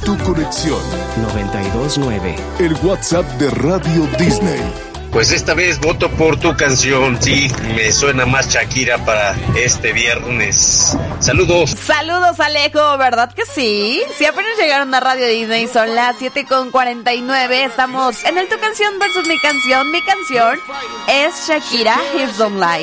tu conexión. 92.9. El WhatsApp de Radio Disney. Pues esta vez voto por tu canción, sí, me suena más Shakira para este viernes. Saludos. Saludos, Alejo, ¿verdad que sí? Si apenas llegaron a Radio Disney, son las 7:49, estamos en el Tu Canción versus Mi Canción. Mi canción es Shakira, Hips Don't Lie.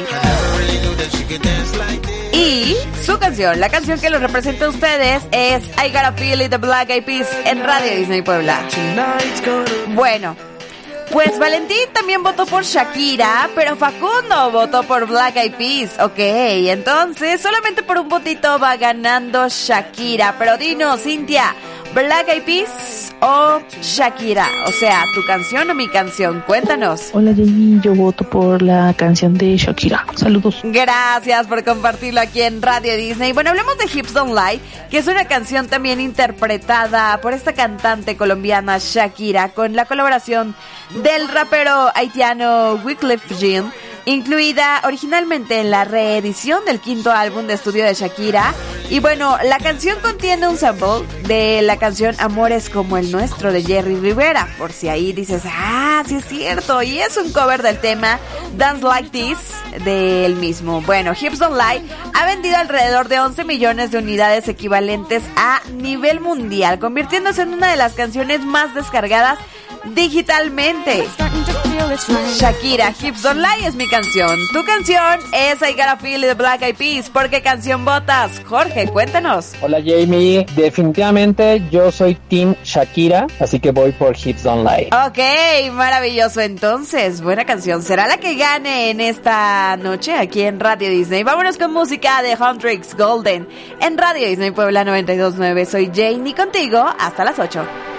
Y su canción, la canción que los representa a ustedes es I Gotta Feel It, The Black Eyed Peas en Radio Disney Puebla. Bueno, pues Valentín también votó por Shakira, pero Facundo votó por Black Eyed Peas. Ok, entonces solamente por un votito va ganando Shakira. Pero dinos, Cintia, ¿Black Eyed Peas o Shakira? O sea, ¿tu canción o mi canción? Cuéntanos. Hola Jamie, yo voto por la canción de Shakira. Saludos. Gracias por compartirlo aquí en Radio Disney. Bueno, hablemos de Hips Don't Lie, que es una canción también interpretada por esta cantante colombiana Shakira, con la colaboración del rapero haitiano Wyclef Jean, incluida originalmente en la reedición del 5º álbum de estudio de Shakira. Y bueno, la canción contiene un sample de la canción Amores como el nuestro de Jerry Rivera, por si ahí dices, sí es cierto, y es un cover del tema Dance Like This del mismo. Bueno, Hips Don't Lie ha vendido alrededor de 11 millones de unidades equivalentes a nivel mundial, convirtiéndose en una de las canciones más descargadas digitalmente. Shakira, Hips Don't Lie es mi canción. Tu canción es I Gotta Feel It, The Black Eyed Peas. ¿Por qué canción votas? Jorge, cuéntanos. Hola Jamie, definitivamente yo soy Team Shakira, así que voy por Hips Don't Lie. Ok, maravilloso. Entonces, buena canción. ¿Será la que gane en esta noche aquí en Radio Disney? Vámonos con música de Huntrix Golden en Radio Disney Puebla 92.9. Soy Jane y contigo hasta las 8.